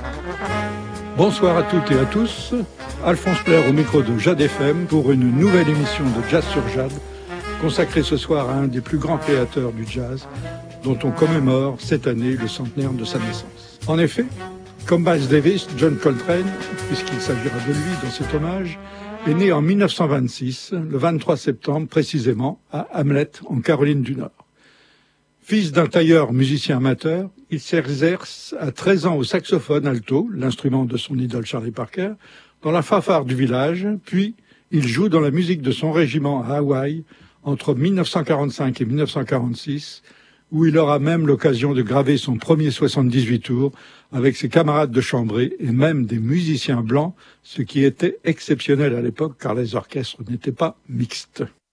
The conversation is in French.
Bonsoir à toutes et à tous, Alphonse Pler au micro de Jade FM pour une nouvelle émission de Jazz sur Jade, consacrée ce soir à un des plus grands créateurs du jazz, dont on commémore cette année le centenaire de sa naissance. En effet, comme Miles Davis, John Coltrane, puisqu'il s'agira de lui dans cet hommage, est né en 1926, le 23 septembre précisément, à Hamlet, en Caroline du Nord. Fils d'un tailleur musicien amateur, il s'exerce à 13 ans au saxophone alto, l'instrument de son idole Charlie Parker, dans la fanfare du village, puis il joue dans la musique de son régiment à Hawaï entre 1945 et 1946, où il aura même l'occasion de graver son premier 78 tours avec ses camarades de chambrée et même des musiciens blancs, ce qui était exceptionnel à l'époque car les orchestres n'étaient pas mixtes.